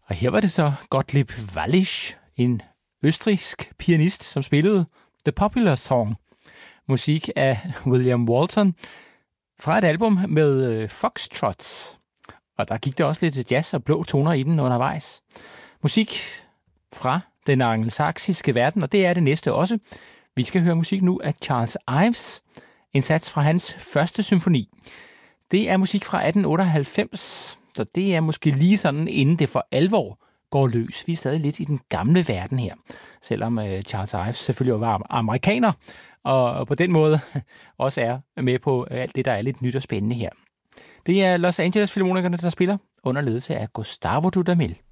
Og her var det så Gottlieb Wallisch, en østrigsk pianist, som spillede The Popular Song. Musik af William Walton fra et album med foxtrots. Og der gik der også lidt jazz og blå toner i den undervejs. Musik fra den angelsaksiske verden, og det er det næste også. Vi skal høre musik nu af Charles Ives, en sats fra hans første symfoni. Det er musik fra 1898, så det er måske lige sådan, inden det for alvor går løs. Vi er stadig lidt i den gamle verden her, selvom Charles Ives selvfølgelig var amerikaner, og på den måde også er med på alt det, der er lidt nyt og spændende her. Det er Los Angeles Filharmonikerne, der spiller under ledelse af Gustavo Dudamel.